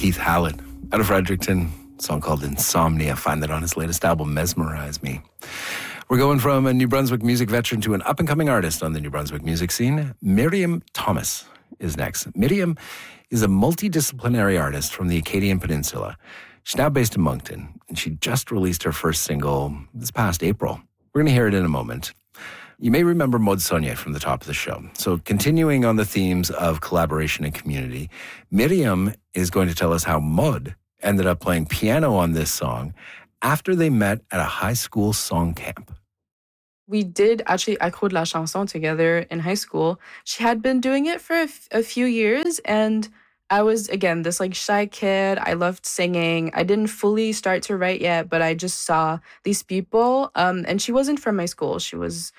Keith Hallett out of Fredericton, a song called Insomnia. Find that on his latest album, Mesmerize Me. We're going from a New Brunswick music veteran to an up-and-coming artist on the New Brunswick music scene. Miriam Thomas is next. Miriam is a multidisciplinary artist from the Acadian Peninsula. She's now based in Moncton, and she just released her first single this past April. We're going to hear it in a moment. You may remember Maud Saunier from the top of the show. So continuing on the themes of collaboration and community, Miriam is going to tell us how Maud ended up playing piano on this song after they met at a high school song camp. We did actually Accro de la Chanson together in high school. She had been doing it for a few years, and I was, again, this like shy kid. I loved singing. I didn't fully start to write yet, but I just saw these people. And she wasn't from my school. She was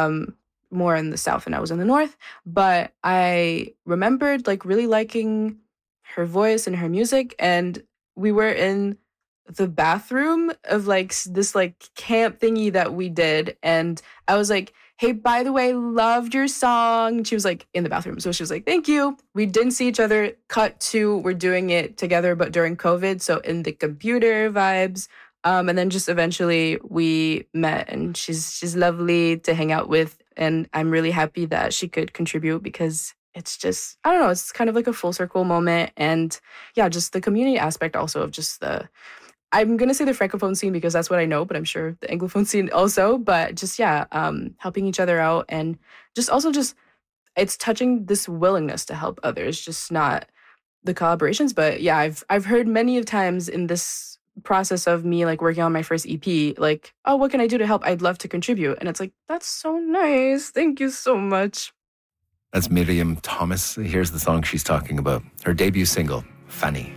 more in the South and I was in the North. But I remembered like really liking her voice and her music. And we were in the bathroom of like this like camp thingy that we did. And I was like, hey, by the way, loved your song. And she was like in the bathroom. So she was like, thank you. We didn't see each other. Cut to, we're doing it together, but during COVID. So in the computer vibes. And then just eventually we met, and she's lovely to hang out with. And I'm really happy that she could contribute, because it's just, I don't know, it's kind of like a full circle moment. And yeah, just the community aspect also of just I'm going to say the Francophone scene because that's what I know, but I'm sure the Anglophone scene also. But just, yeah, helping each other out, and just also just, it's touching this willingness to help others, just not the collaborations. But yeah, I've heard many of times in this process of me like working on my first EP, like, oh, what can I do to help? I'd love to contribute. And it's like, that's so nice. Thank you so much. That's Miriam Thomas. Here's the song she's talking about. Her debut single, Fanny.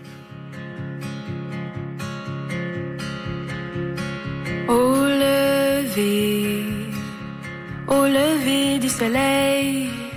Au lever du soleil,